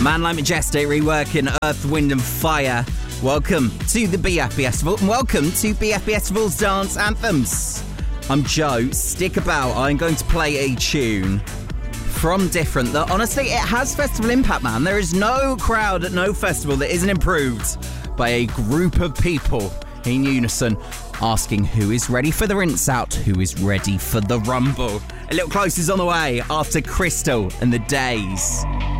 Man Like Majestic reworking Earth, Wind and Fire. Welcome to the BF Festival and welcome to BF Festival's Dance Anthems. I'm Joe. Stick about. I'm going to play a tune from Different that honestly, it has festival impact, man. There is no crowd at no festival that isn't improved by a group of people in unison asking who is ready for the rinse out, who is ready for the rumble. A little close is on the way after Crystal and the Days.